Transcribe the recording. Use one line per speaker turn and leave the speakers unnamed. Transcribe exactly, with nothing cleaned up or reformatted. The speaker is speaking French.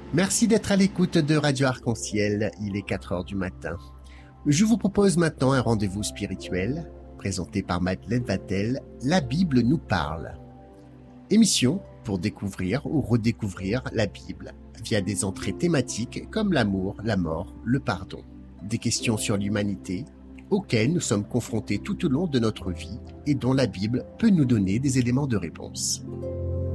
Merci d'être à l'écoute de Radio Arc-en-Ciel, il est quatre heures du matin. Je vous propose maintenant un rendez-vous spirituel, présenté par Madeleine Vatel, La Bible nous parle. Émission pour découvrir ou redécouvrir la Bible, via des entrées thématiques comme l'amour, la mort, le pardon. Des questions sur l'humanité, auxquelles nous sommes confrontés tout au long de notre vie et dont la Bible peut nous donner des éléments de réponse.